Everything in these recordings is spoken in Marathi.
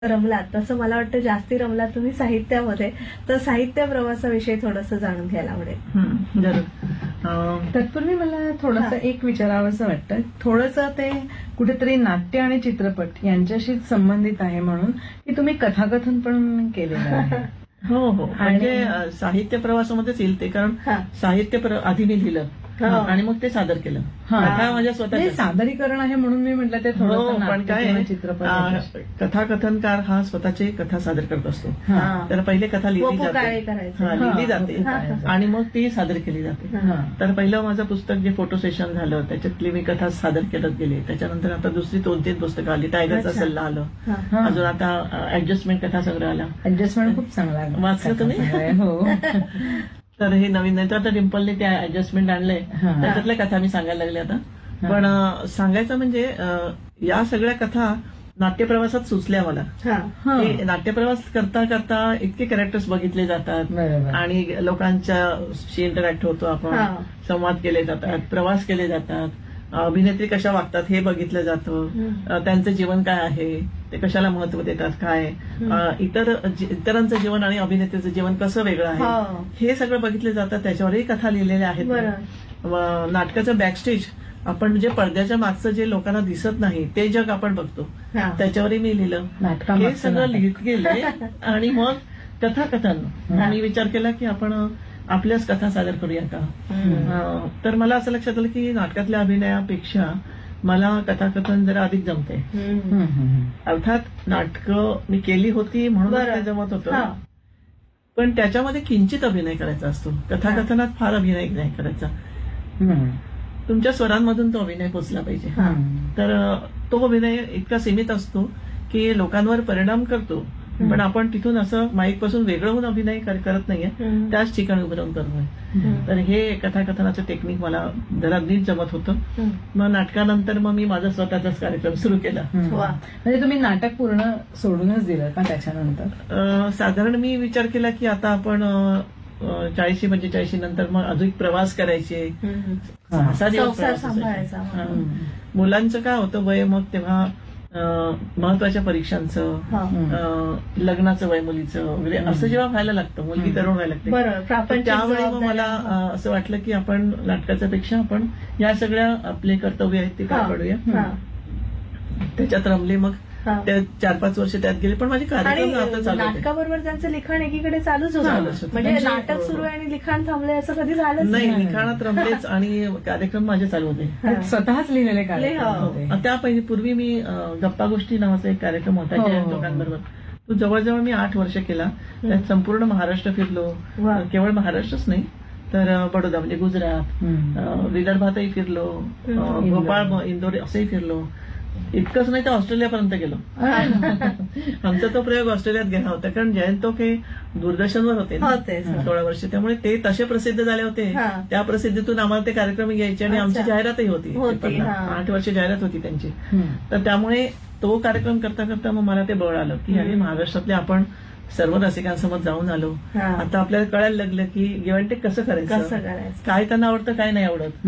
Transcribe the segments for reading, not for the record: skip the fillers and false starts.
रमलात तसं मला वाटतं जास्ती रमलात तुम्ही साहित्यामध्ये. तर साहित्य प्रवासाविषयी थोडंसं जाणून घ्यायला आवडेल. जरूर. तत्पूर्वी मला थोडंसं एक विचारावंसं वाटतं. थोडंसं ते कुठेतरी नाट्य आणि चित्रपट यांच्याशीच संबंधित आहे म्हणून की तुम्ही कथाकथन पण केलेलं आहे. हो हो. म्हणजे साहित्य प्रवासामध्येच येईल ते, कारण साहित्य आधी मी लिहिलं आणि मग ते सादर केलं. कथा माझ्या स्वतः सादरीकरण आहे म्हणून मी म्हटलं ते थोडं. पण काय चित्रपट कथाकथनकार हा स्वतःची कथा सादर करत असतो. तर पहिले कथा लिहिली जाते आणि मग ती सादर केली जाते. तर पहिलं माझं पुस्तक जे फोटो सेशन झालं त्याच्यातली मी कथा सादर करत गेले. त्याच्यानंतर आता दुसरी 2-3 पुस्तकं आली. टायगरचा सल्ला आलं. अजून आता ऍडजस्टमेंट कथा संग्रह आला. ऍडजस्टमेंट खूप चांगला आहे. वाचलं तुम्ही? हो. तर हे नवीन नाही तर आता डिम्पलने त्या ऍडजस्टमेंट आणलंय. त्याच्यातल्या कथा मी सांगायला लागले आता. पण सांगायचं म्हणजे या सगळ्या कथा नाट्यप्रवासात सुचल्या मला. नाट्यप्रवास करता करता इतके कॅरेक्टर्स बघितले जातात आणि लोकांच्याशी इंटरॅक्ट होतो आपण. संवाद केले जातात, प्रवास केले जातात, अभिनेत्री कशा वागतात हे बघितलं जातं. त्यांचं जीवन काय आहे, ते कशाला महत्व देतात, काय इतरांचं जीवन आणि अभिनेत्रीचं जीवन कसं वेगळं आहे हे सगळं बघितलं जातं. त्याच्यावरही कथा लिहिलेल्या आहेत. नाटकाचं बॅकस्टेज आपण जे पडद्याच्या मागचं जे लोकांना दिसत नाही ते जग आपण बघतो, त्याच्यावरही मी लिहिलं. हे सगळं लिहित गेले आणि मग कथाकथन आणि विचार केला की आपण आपल्याच कथा सादर करूया का. तर मला असं लक्षात आलं की नाटकातल्या अभिनयापेक्षा मला कथाकथन जरा अधिक जमते. अर्थात नाटकं मी केली होती म्हणून ते जमत होतं, पण त्याच्यामध्ये किंचित अभिनय करायचा असतो. कथाकथनात फार अभिनय नाही करायचा. तुमच्या स्वरांमधून तो अभिनय पोचला पाहिजे. तर तो अभिनय इतका सीमित असतो की लोकांवर परिणाम करतो, पण आपण तिथून असं माईक पासून वेगळं होऊन अभिनय करत नाहीये, त्याच ठिकाणी उभं राहून करतोय. तर हे कथाकथनाचं टेक्निक मला जरा नीट जमत होतं. मग नाटकानंतर मग मी माझा स्वतःचाच कार्यक्रम सुरू केला. म्हणजे तुम्ही नाटक पूर्ण सोडूनच दिलं का त्याच्यानंतर? साधारण मी विचार केला की आता आपण 40-45 नंतर मग अजून प्रवास करायचे, 6 दिवस मुलांचं काय होतं वय, मग तेव्हा महत्वाच्या परीक्षांचं, लग्नाचं वय मुलीचं वगैरे असं जेव्हा व्हायला लागतं, मुलगी तरुण व्हायला लागते, त्यावेळी मग मला असं वाटलं की आपण नाटकाच्या पेक्षा आपण या सगळ्या आपले कर्तव्य आहेत ते पार पाडूया. त्याच्यात रमले. मग त्या 4-5 वर्ष त्यात गेले. पण माझे कार्यक्रम आता चालू नाटकाबरोबर त्यांचं लिखाण एकीकडे चालूच होतं. म्हणजे नाटक सुरू आहे आणि लिखाण थांबलंय असं कधी झालं नाही. लिखाणात रमलेच आणि कार्यक्रम माझे चालू होते. स्वतःच लिहिलेले कार्यक्रम. त्या पूर्वी मी गप्पा गोष्टी नावाचा एक कार्यक्रम होता जयंत लोकांबरोबर. तो जवळजवळ मी 8 वर्ष केला. त्यात संपूर्ण महाराष्ट्र फिरलो. केवळ महाराष्ट्रच नाही तर बडोदा म्हणजे गुजरात, विदर्भातही फिरलो, भोपाळ, इंदोर असंही फिरलो. इतकंच नाही तर ऑस्ट्रेलियापर्यंत गेलो. आमचा तो प्रयोग ऑस्ट्रेलियात गेला होता, कारण जयंत हे दूरदर्शनवर होते 16 वर्ष. त्यामुळे ते तसे प्रसिद्ध झाले होते. त्या प्रसिद्धीतून आम्हाला ते कार्यक्रम घ्यायचे आणि आमची जाहिरातही होती. 8 वर्ष जाहिरात होती त्यांची. तर त्यामुळे तो कार्यक्रम करता करता मग मला ते बळ आलं की अरे महाराष्ट्रातले आपण सर्व रसिकांसमोर जाऊन आलो. आता आपल्याला कळायला लागलं की गिव्ह अँड टेक कसं करायचं, काय त्यांना आवडतं काय नाही आवडत,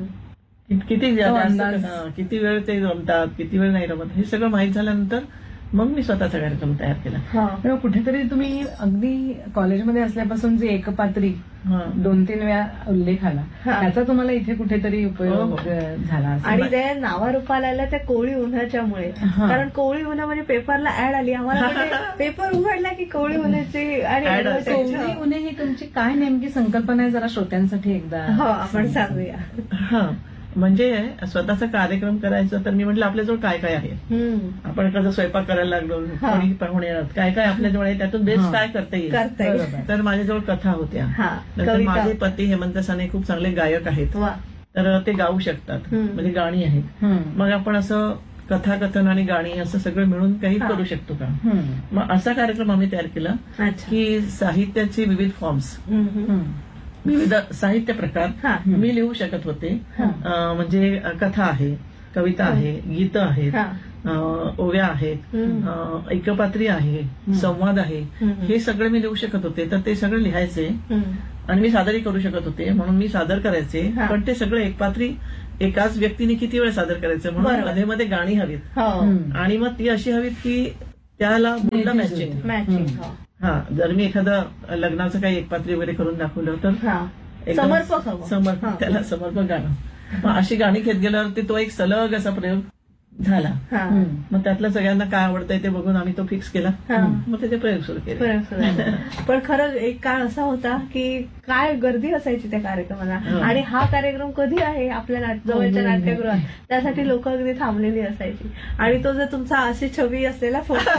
किती वेळ ते रमतात, किती वेळ नाही रमत, हे सगळं माहीत झाल्यानंतर मग मी स्वतःचा कार्यक्रम तयार केला. कुठेतरी तुम्ही अगदी कॉलेजमध्ये असल्यापासून जे एकपात्री 2-3 वेळा उल्लेख आला त्याचा तुम्हाला इथे कुठेतरी उपयोग झाला. आणि ते नावारूपाला आल्या त्या कोळी उन्हाच्यामुळे. कारण कोळी उन्हा म्हणजे पेपरला ऍड आली आम्हाला. पेपर उघडला की कोळी उन्हाची. आणि कोळी उन्हे ही तुमची काय नेमकी संकल्पना आहे जरा श्रोत्यांसाठी एकदा आपण सांगूया. म्हणजे स्वतःचा कार्यक्रम करायचं तर मी म्हटलं आपल्याजवळ काय काय आहे. आपण कसं स्वयंपाक करायला लागलो, कोणी पाहुणे येणार, काय काय आपल्याजवळ आहे, त्यातून बेस्ट काय करता येईल. तर माझ्याजवळ कथा होत्या. नंतर माझे पती हेमंत साने खूप चांगले गायक आहेत, तर ते गाऊ शकतात, म्हणजे गाणी आहेत. मग आपण असं कथाकथन आणि गाणी असं सगळं मिळून काही करू शकतो का. मग असा कार्यक्रम आम्ही तयार केला की साहित्याचे विविध फॉर्म्स, विविध साहित्य प्रकार मी लिहू शकत होते. म्हणजे कथा आहे, कविता आहे, गीतं आहेत, ओव्या आहेत, एकपात्री आहे, संवाद आहे, हे सगळे मी लिहू शकत होते. तर ते सगळं लिहायचे आणि मी सादरही करू शकत होते, म्हणून मी सादर करायचे. पण ते सगळं एकपात्री एकाच व्यक्तीने किती वेळ सादर करायचं, म्हणून मध्ये मध्ये गाणी हवीत. आणि मग ती अशी हवीत की त्याला बोललं मॅचिंग. मॅचिंग. हा, जर मी एखादं लग्नाचं काही एकपात्री वगैरे करून दाखवलं तर एकदम समर्पक हवं. समर्पक, त्याला समर्पक गाणं. मग अशी गाणी घेत गेल्यावरती तो एक सलग असा प्रयोग झाला. मग त्यातलं सगळ्यांना काय आवडतंय ते बघून आम्ही तो फिक्स केला. मग त्याचे प्रयोग सुरू केले. पण खरंच एक काळ असा होता की काय गर्दी असायची त्या कार्यक्रमाला, आणि हा कार्यक्रम कधी आहे आपल्या जवळच्या नाट्यगृहात, त्यासाठी लोक अगदी थांबलेली असायची. आणि तो जर तुमचा अशी छवी असलेला फोटो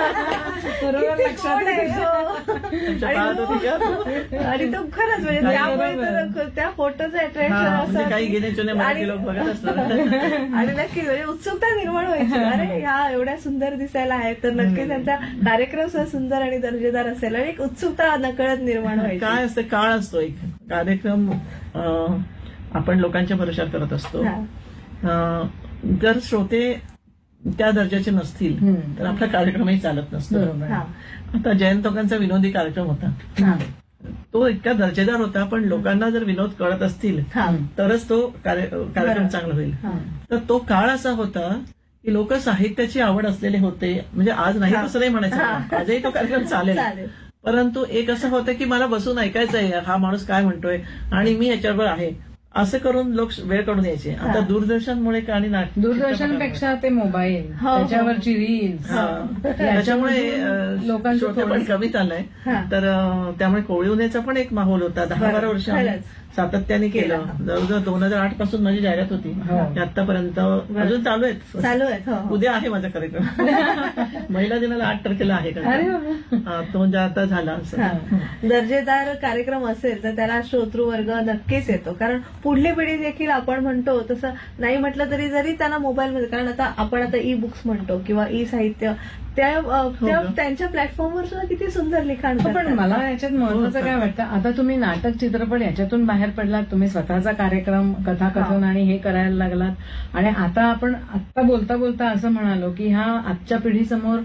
आणि तो खरंच म्हणजे त्यामुळे त्या फोटोचं अट्रॅक्शन काही घेण्याचे मराठी लोक बघत असतात. आणि नक्की म्हणजे उत्सुकता निर्माण व्हायची, अरे ह्या एवढ्या सुंदर दिसायला आहेत तर नक्की त्यांचा कार्यक्रम सुद्धा सुंदर आणि दर्जेदार असेल, आणि एक उत्सुकता नकळत निर्माण व्हायची. काय असतं, काळ असतो एक कार्यक्रम आपण लोकांच्या भरोशावर करत असतो. जर श्रोते त्या दर्जाचे नसतील तर आपला कार्यक्रमही चालत नसतो. आता जयंत लोकांचा विनोदी कार्यक्रम होता, तो इतका दर्जेदार होता, पण लोकांना जर विनोद कळत असतील तरच तो कार्यक्रम चांगला होईल. तर तो काळ असा होता की लोक साहित्याची आवड असलेले होते. म्हणजे आज नाही तसं नाही म्हणायचं, आजही तो कार्यक्रम चालेल, परंतु एक असं होतं की मला बसून ऐकायचं आहे हा माणूस काय म्हणतोय आणि मी याच्याबरोबर आहे, असं करून लोक वेळ काढून यायचे. आता दूरदर्शनमुळे आणि दूरदर्शनपेक्षा ते मोबाईल, त्याच्यावरची रील्स, त्याच्यामुळे लोकांचं पण कमी चाललंय. तर त्यामुळे कोळी उन्हाचा पण एक माहोल होता. 10-12 वर्ष सातत्याने केलं. जवळजवळ 2008 पासून माझी जाहिरात होती, आतापर्यंत अजून चालू आहेत. उद्या आहे माझा कार्यक्रम, महिला दिनाला 8 तारखेला आहे का, तो म्हणजे आता झाला. दर्जेदार कार्यक्रम असेल तर त्याला श्रोतृवर्ग नक्कीच येतो, कारण पुढली पिढी देखील आपण म्हणतो तसं नाही म्हटलं तरी जरी त्यांना मोबाईलमध्ये, कारण आपण आता ई बुक्स म्हणतो किंवा ई साहित्य, त्यांच्या प्लॅटफॉर्मवर सुद्धा किती सुंदर लिखाण. पण मला याच्यात महत्वाचं काय वाटतं, आता तुम्ही नाटक, चित्रपट याच्यातून बाहेर पडलात, तुम्ही स्वतःचा कार्यक्रम, कथाकथन आणि हे करायला लागलात, आणि आता आपण आत्ता बोलता बोलता असं म्हणालो की ह्या आजच्या पिढीसमोर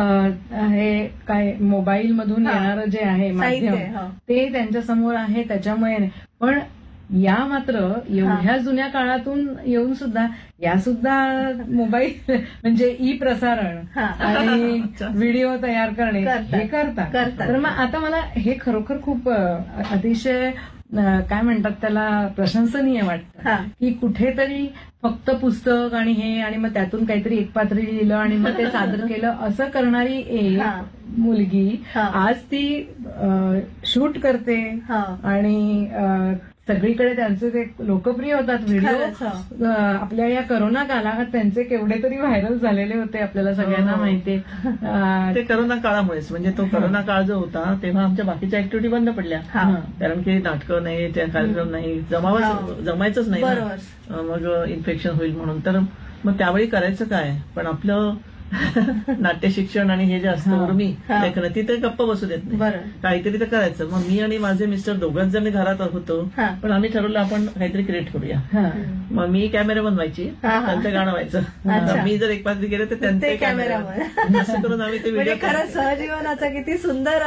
हे काय मोबाईल मधून येणारं जे आहे माध्यम ते त्यांच्या समोर आहे, त्याच्यामुळे. पण या मात्र एवढ्या जुन्या काळातून येऊन सुद्धा या सुद्धा मोबाईल म्हणजे ई प्रसारण आणि व्हिडिओ तयार करणे हे करतात. तर मग आता मला हे खरोखर खूप अतिशय काय म्हणतात त्याला प्रशंसनीय वाटतं की कुठेतरी फक्त पुस्तक आणि हे आणि मग त्यातून काहीतरी एक पात्री लिहिलं आणि मग ते सादर केलं असं करणारी एक मुलगी आज ती शूट करते आणि सगळीकडे त्यांचे ते लोकप्रिय होतात व्हिडिओ. आपल्या या करोना काळात त्यांचे केवढे तरी व्हायरल झालेले होते, आपल्याला सगळ्यांना माहिती. ते करोना काळामुळेच, म्हणजे तो करोना काळ जो होता तेव्हा आमच्या बाकीच्या ऍक्टिव्हिटी बंद पडल्या, कारण की नाटकं नाही, त्या कार्यक्रम नाही, जमायचंच नाही, मग इन्फेक्शन होईल म्हणून. तर मग त्यावेळी करायचं काय, पण आपलं नाट्य शिक्षण आणि हे जे असतं उर्मी लेखन, तिथे गप्प बसू देत नाही, काहीतरी तर करायचं. मग मी आणि माझे मिस्टर दोघंच जण घरात होतो, पण आम्ही ठरवलं आपण काहीतरी क्रिएट करूया. मग मी कॅमेरा बनवायची, त्यांचं गाणं व्हायचं, मी जर एक पात्री गेले तर त्यांचे कॅमेरा, असं करून आम्ही ते व्हिडिओ. खरंच सहजीवनाचा किती सुंदर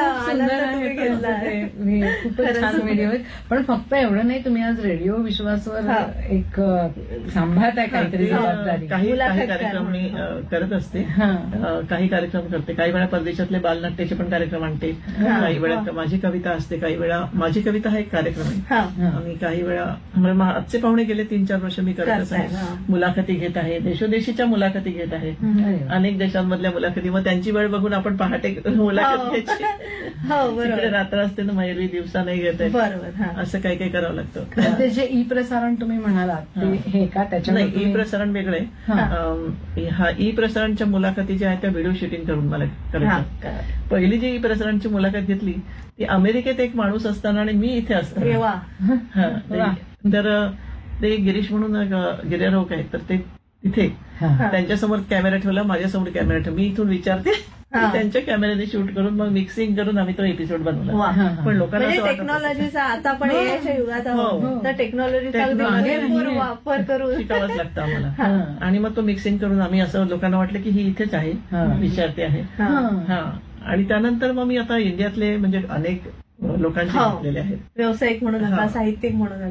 खूपच छान व्हिडिओ. पण फक्त एवढं नाही, तुम्ही आज रेडिओ विश्वासवर एक सांभाळत आहे काहीतरी जबाबदारी. काही कार्यक्रम मी करत असते, काही कार्यक्रम करते, काही वेळा परदेशातले बालनाट्याचे पण कार्यक्रम आणते, काही वेळा माझी कविता असते, काही वेळा माझी कविता हा एक कार्यक्रम आहे, आणि काही वेळा आजचे पाहुणे गेले 3-4 वर्ष मी करतच आहे, मुलाखती घेत आहे, देशोदेशीच्या मुलाखती घेत आहे, अनेक देशांमधल्या मुलाखती. मग त्यांची वेळ बघून आपण पहाटे मुलाखत घ्यायची, तिकडे रात्र असते ना मयुरी, दिवसा नाही घेत आहे, असं काही काही करावं लागतं. ते जे ई प्रसारण तुम्ही म्हणालात हे का, त्याच्या ई प्रसारण वेगळं आहे. हा ई प्रसारणच्या मुलाखती ज्या आहेत त्या व्हिडिओ शूटिंग करून मला करायचं. पहिली जी प्रसारणची मुलाखत घेतली ती अमेरिकेत एक माणूस असताना आणि मी इथे असताना. तर ते गिरीश म्हणून गिर्यारोहक आहेत, तर ते तिथे त्यांच्यासमोर कॅमेरा ठेवला, माझ्यासमोर कॅमेरा ठेवला, मी इथून विचारते, त्यांच्या कॅमेऱ्याने शूट करून मग मिक्सिंग करून आम्ही तो एपिसोड बनवला. पण लोकांना टेक्नॉलॉजीचा, आता आपण एआयच्या युगात आहोत, तर टेक्नॉलॉजीचा वापर करून शिकावंच लागतं आम्हाला. आणि मग तो मिक्सिंग करून आम्ही असं लोकांना वाटलं की ही इथेच आहे, विचारते आहे. आणि त्यानंतर मग मी आता इंडियातले म्हणजे अनेक लोकांचे घेतलेले आहेत, व्यावसायिक म्हणू नका, साहित्यिक म्हणू नका,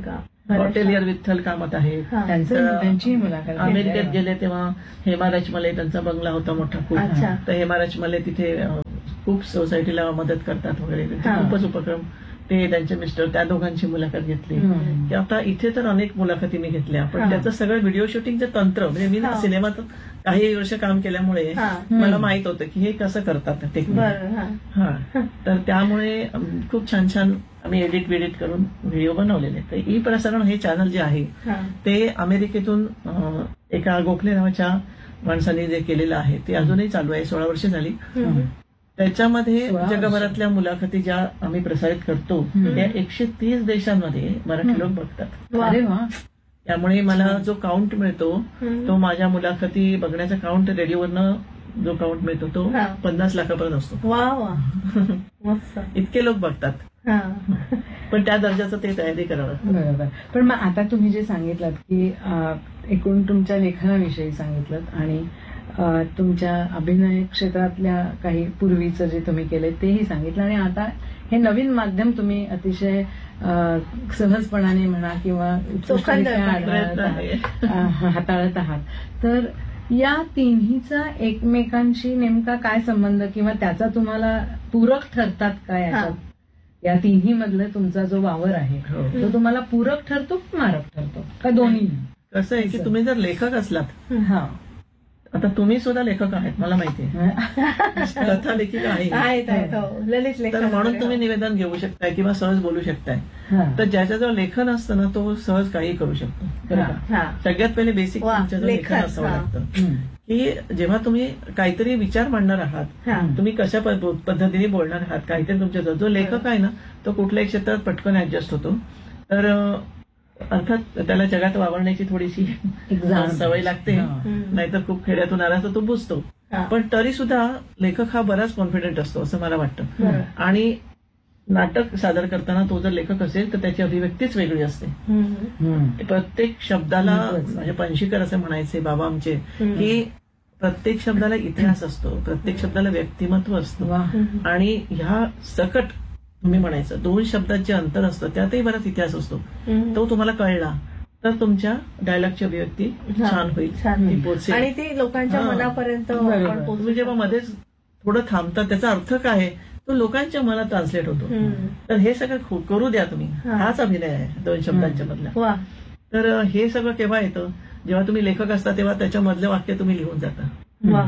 हॉटेलियर विठ्ठल कामत आहेत. त्यांची मुलाखत अमेरिकेत गेले तेव्हा हेमा रचमले त्यांचा बंगला होता मोठा खूप. अच्छा. तर हेमा रचमले तिथे खूप सोसायटीला मदत करतात वगैरे. त्यांचे खूपच उपक्रम. ते त्यांचे मिस्टर, त्या दोघांची मुलाखत घेतली. की आता इथे तर अनेक मुलाखती मी घेतल्या, पण त्याचं सगळं व्हिडिओ शूटिंगचं तंत्र म्हणजे मी सिनेमात काही वर्ष काम केल्यामुळे मला माहित होतं की हे कसं करतात टेक्निक. तर त्यामुळे खूप छान छान आम्ही एडिट करून व्हिडिओ बनवलेले. तर ई प्रसारण हे चॅनल जे आहे ते अमेरिकेतून एका गोखले नावाच्या माणसाने जे केलेलं आहे ते अजूनही चालू आहे. 16 वर्ष झाली. त्याच्यामध्ये जगभरातल्या मुलाखती ज्या आम्ही प्रसारित करतो त्या 130 देशांमध्ये मराठी लोक बघतात. अरे वा. त्यामुळे मला जो काउंट मिळतो तो माझ्या मुलाखती बघण्याचा काउंट रेडिओवरनं जो काउंट मिळतो तो 50 लाखापर्यंत असतो. वा वा, मस्त. इतके लोक बघतात. पण त्या दर्जाचं ते तयारी करावं लागतं. बरोबर. पण मग आता तुम्ही जे सांगितलं की एकूण तुमच्या लेखनाविषयी सांगितलं आणि तुमच्या अभिनय क्षेत्रातल्या काही पूर्वीचं जे तुम्ही केलंय तेही सांगितलं आणि आता हे नवीन माध्यम तुम्ही अतिशय सहजपणाने म्हणा किंवा हाताळत आहात. तर या तिन्हीचा एकमेकांशी नेमका काय संबंध किंवा त्याचा तुम्हाला पूरक ठरतात का? याच्यात या तिन्ही मधला तुमचा जो वावर आहे तो तुम्हाला पूरक ठरतो की मारक ठरतो का दोन्ही? कसं आहे की तुम्ही जर लेखक असलात, आता तुम्ही सुद्धा लेखक आहेत मला माहिती आहे, कथा लेखिका आहेत, ललित लेखक, तर म्हणून तुम्ही निवेदन घेऊ शकताय किंवा सहज बोलू शकताय. तर ज्याच्याजवळ लेखन असतं ना तो सहज काही करू शकतो. सगळ्यात पहिले बेसिक तुमच्याजवळ लेखन असावं लागतं की जेव्हा तुम्ही काहीतरी विचार मांडणार आहात, तुम्ही कशा पद्धतीने बोलणार आहात, काहीतरी तुमच्याजवळ जो लेखक आहे ना तो कुठल्याही क्षेत्रात पटकन ऍडजस्ट होतो. तर अर्थात त्याला जगात वावरण्याची थोडीशी सवय लागते, नाहीतर खूप खेड्यातून आला तर तो बुजतो. पण तरी सुद्धा लेखक हा बराच कॉन्फिडंट असतो असं मला वाटतं. आणि नाटक सादर करताना तो जर लेखक असेल तर त्याची अभिव्यक्तीच वेगळी असते. प्रत्येक शब्दाला म्हणजे पणशीकर असे म्हणायचे बाबा आमचे की प्रत्येक शब्दाला इतिहास असतो, प्रत्येक शब्दाला व्यक्तिमत्व असतं आणि ह्या सकट तुम्ही म्हणायचं 2 शब्दांचे अंतर असतं त्यातही बराच इतिहास असतो. तो तुम्हाला कळला तर तुमच्या डायलॉगची अभिव्यक्ती छान होईल, ती पोचेल आणि ती लोकांच्या मनापर्यंत. तुम्ही जेव्हा मध्येच थोडं थांबता त्याचा अर्थ काय आहे तो लोकांच्या मनात ट्रान्सलेट होतो. तर हे सगळं करू द्या तुम्ही. हाच अभिनय आहे 2 शब्दांच्या मधला. तर हे सगळं केव्हा येतं जेव्हा तुम्ही लेखक असता तेव्हा त्याच्या मधले वाक्य तुम्ही लिहून जाता.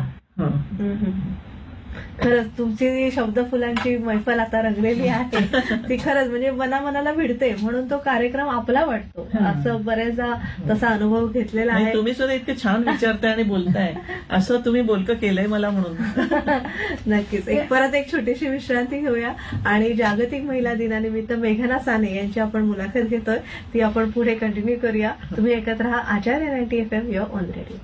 खरंच तुमची शब्द फुलांची मैफल आता रंगलेली आहे ती खरंच म्हणजे मनाला भिडते म्हणून तो कार्यक्रम आपला वाटतो. असं बरेचदा तसा अनुभव घेतलेला आहे. तुम्ही सुद्धा इतके छान विचारताय आणि बोलताय असं तुम्ही बोलकं केलंय मला म्हणून. नक्कीच. परत एक छोटीशी विश्रांती घेऊया आणि जागतिक महिला दिनानिमित्त मेघना साने यांची आपण मुलाखत घेतोय ती आपण पुढे कंटिन्यू करूया. तुम्ही ऐकत राहा आचार्य 90 FM युअर ऑन रेडिओ.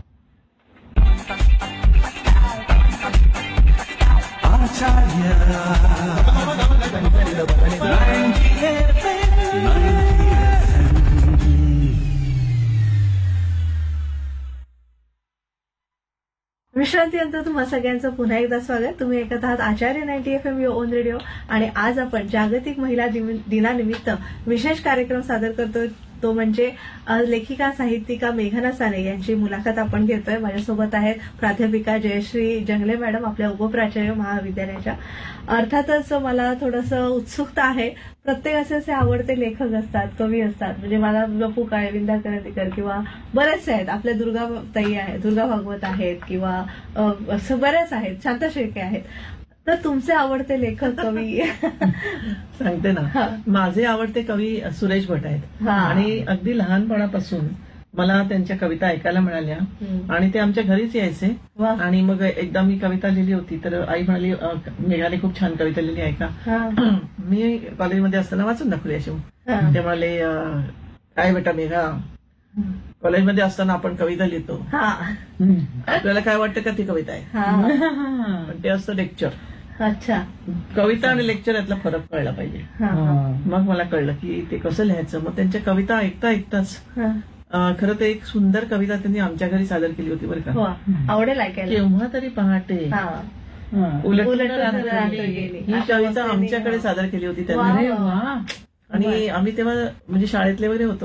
विश्रांतीनंतर तुम्हा सगळ्यांचं पुन्हा एकदा स्वागत. तुम्ही ऐकत आहात आचार्य 90 FM युअर ऑन रेडिओ आणि आज आपण जागतिक महिला दिनानिमित्त विशेष कार्यक्रम सादर करतोय. तो म्हणजे लेखिका साहित्यिका मेघना साने यांची मुलाखत आपण घेतोय. माझ्यासोबत आहेत प्राध्यापिका जयश्री जंगले मॅडम आपल्या उपप्राचार्य महाविद्यालयाच्या. अर्थातच मला थोडंसं उत्सुकता आहे. प्रत्येकाचे असे आवडते लेखक असतात, कवी असतात. म्हणजे मला लपू काळे, विंदा करंदीकर किंवा बरेचसे आहेत. आपल्या दुर्गा ताई आहेत, दुर्गा भागवत आहेत किंवा असं बरेच आहेत, शांता शेळके आहेत. तर तुमचे आवडते लेखक कवी सांगते ना. माझे आवडते कवी सुरेश भट आहेत आणि अगदी लहानपणापासून मला त्यांच्या कविता ऐकायला मिळाल्या आणि ते आमच्या घरीच यायचे. आणि मग एकदा मी कविता लिहिली होती तर आई म्हणाली मेघाने खूप छान कविता लिहिली ऐका. मी कॉलेजमध्ये असताना वाचून दाखवली अशी. ते म्हणाले काय बेटा मेघा, कॉलेजमध्ये असताना आपण कविता लिहितो, आपल्याला काय वाटतं का ती कविता आहे, पण ते असतं लेक्चर. अच्छा. कविता आणि लेक्चर यातला फरक कळला पाहिजे. मग मला कळलं की ते कसं लिहायचं. मग त्यांच्या कविता ऐकताच खरं तर एक सुंदर कविता त्यांनी आमच्या घरी सादर केली होती बरं का. आवडेल ऐकायला. केव्हा तरी पहाटे उलट ही कविता आमच्याकडे सादर केली होती त्यांनी. आणि आम्ही तेव्हा म्हणजे शाळेतले वगैरे होतो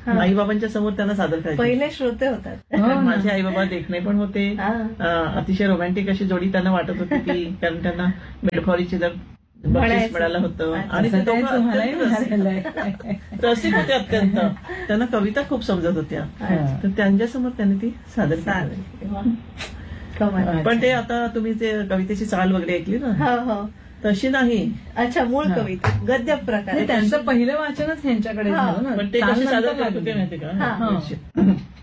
आई बाबांच्या समोर त्यांना सादर करायची. पहिले श्रोते होतात. कारण माझे आई बाबा देखणे पण होते. अतिशय रोमॅन्टिक अशी जोडी त्यांना वाटत होती ती, कारण त्यांना बेडफॉरीची बक्षीस मिळालं होतं आणि ते दोघं अत्यंत रसिक होते अत्यंत. त्यांना कविता खूप समजत होत्या, तर त्यांच्यासमोर त्यांनी ती सादर केली. पण ते आता तुम्ही ते कवितेची चाल वगैरे ऐकली ना, तशी नाही. अच्छा, मूळ कविता गद्य प्रकार. त्यांचं पहिलं वाचनच ह्यांच्याकडे झालं ना. पण ते कसे सादर करत होते माहिती का?